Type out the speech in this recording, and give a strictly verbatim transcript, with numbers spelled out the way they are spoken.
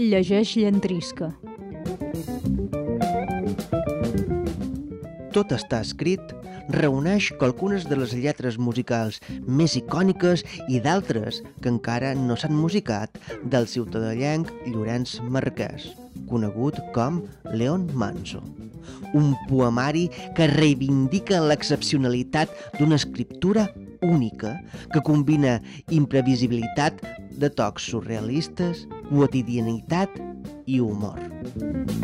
llegeix llentrisca. Tot està escrit reuneix qualcunes de les lletres musicals més icòniques i d'altres que encara no s'han musicat del ciutadellenc Llorenç Marquès, conegut com Leon Manso. Un poemari que reivindica l'excepcionalitat d'una escriptura única que combina imprevisibilitat de tocs surrealistes, quotidianitat i humor.